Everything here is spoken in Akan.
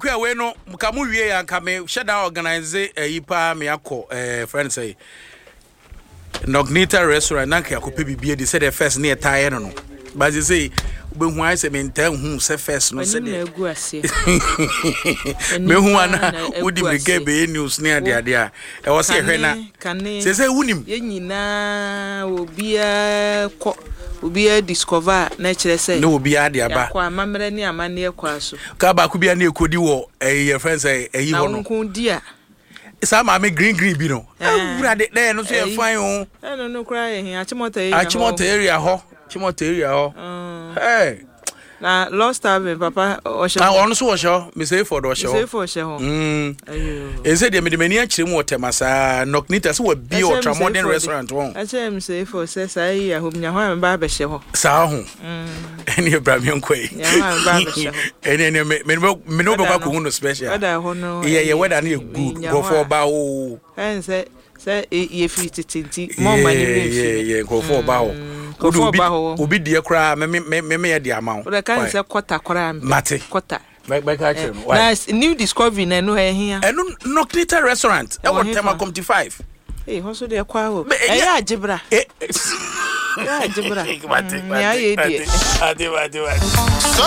kwaku ya we no ka mu wie ya nka me sheda organize yipa me akọ friend say Nognita restaurant na ka akọ bibie di say the first near tie no but you say be hu ai say me ntan hu say first no say me gu ase me hu ana wodi me ge be news ne ade ade a e wo say hwe na say wunim ye nyina obi discover na kire say no obi ade aba kwa mamre ni amane kwa so ka ba ku bia na ekodi wo your friends say eyi ho no nko dia isa ma me green bi no wura de no so e fine o no cry here Achimota area ho hey na lost time papa osho onu so osho me say for osho e say de me mani akire mu otemasa Nognita so wa bi ultramodern restaurant won ache me say for say sai ya hom nya ho ba be hye ho sa ho eni Abraham yonkoi ya ba be hye ho eni me no be ko no special weda ho no ye weda na good go for ba o say ye fit tinti more money ye go for ba o obi die kra me ye dia ma o o kan say quarter kra mate quarter back actually nice new discovery na no here Nognita restaurant e what time come to 5 hoso de kwa ho ya ajibra ya ajibra mate